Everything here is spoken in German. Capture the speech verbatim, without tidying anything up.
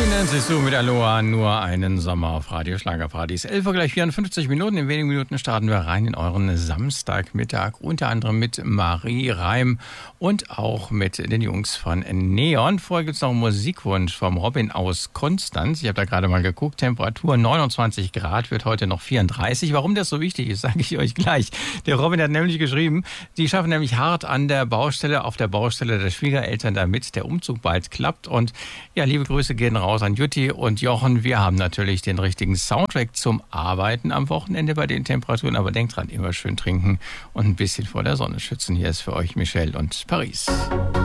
Nancy Sue mit Aloha, nur einen Sommer auf Radio Schlagerpartys. elf Uhr gleich vierundfünfzig Minuten. In wenigen Minuten starten wir rein in euren Samstagmittag. Unter anderem mit Marie Reim und auch mit den Jungs von Neon. Vorher gibt es noch einen Musikwunsch vom Robin aus Konstanz. Ich habe da gerade mal geguckt. Temperatur neunundzwanzig Grad, wird heute noch vierunddreißig. Warum das so wichtig ist, sage ich euch gleich. Der Robin hat nämlich geschrieben, die schaffen nämlich hart an der Baustelle, auf der Baustelle der Schwiegereltern, damit der Umzug bald klappt. Und ja, liebe Grüße gehen raus an Jutti und Jochen. Wir haben natürlich den richtigen Soundtrack zum Arbeiten am Wochenende bei den Temperaturen. Aber denkt dran, immer schön trinken und ein bisschen vor der Sonne schützen. Hier ist für euch Michelle und Paris.